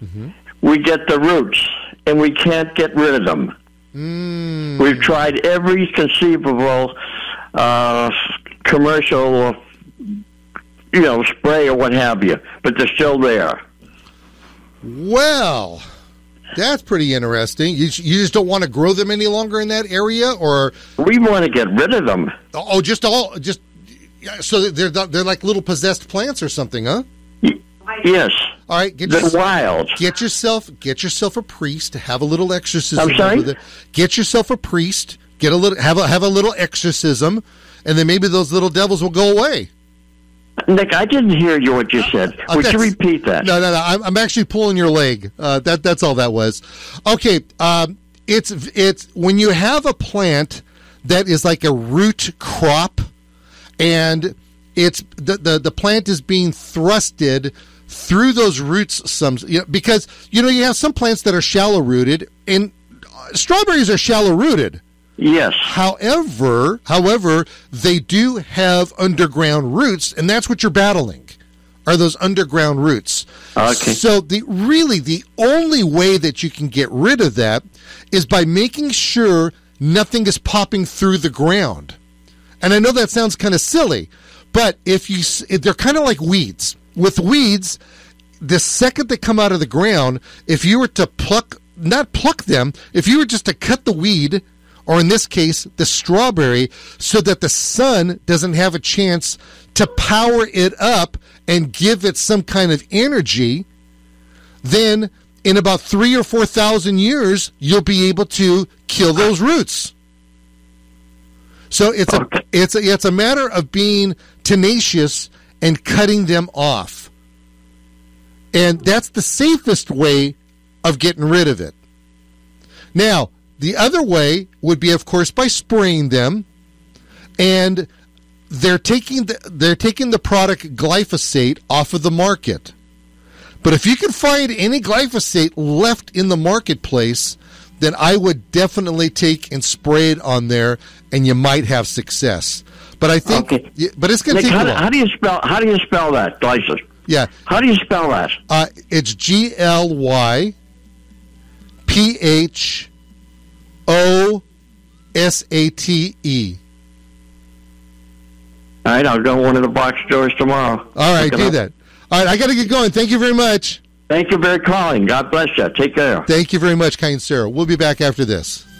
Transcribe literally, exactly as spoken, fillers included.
mm-hmm. we get the roots, and we can't get rid of them. Mm. We've tried every conceivable uh, commercial, you know, spray or what have you, but they're still there. Well, that's pretty interesting. You, you just don't want to grow them any longer in that area, or we want to get rid of them. Oh, just all just so they're they're like little possessed plants or something, huh? Yes. All right, get they're yourself, wild. Get yourself get yourself a priest to have a little exorcism. I'm sorry? With it. Get yourself a priest. Get a little have a have a little exorcism, and then maybe those little devils will go away. Nick, I didn't hear you what you said. Uh, Would you repeat that? No, no, no. I'm, I'm actually pulling your leg. Uh, that that's all that was. Okay, um, it's it's when you have a plant that is like a root crop, and it's the the, the plant is being thrusted through those roots. Some you know, because you know you have some plants that are shallow rooted, and strawberries are shallow rooted. Yes. However, however, they do have underground roots, and that's what you're battling, are those underground roots. Okay. So the really the only way that you can get rid of that is by making sure nothing is popping through the ground. And I know that sounds kind of silly, but if you they're kind of like weeds. With weeds, the second they come out of the ground, if you were to pluck, not pluck them, if you were just to cut the weed, or in this case, the strawberry, so that the sun doesn't have a chance to power it up and give it some kind of energy, then in about three or four thousand years, you'll be able to kill those roots. So it's a it's a it's a matter of being tenacious and cutting them off, and that's the safest way of getting rid of it. Now, the other way would be, of course, by spraying them, and they're taking the, they're taking the product glyphosate off of the market. But if you can find any glyphosate left in the marketplace, then I would definitely take and spray it on there, and you might have success. But I think, okay. but it's going to take how, a while. How do you spell? How do you spell that, glyphosate? Yeah. How do you spell that? Uh, it's G L Y P H O S A T E. All right, I'll go to one of the box stores tomorrow. All right, do that. All right, I got to get going. Thank you very much. Thank you for calling. God bless you. Take care. Thank you very much, kind sir. We'll be back after this.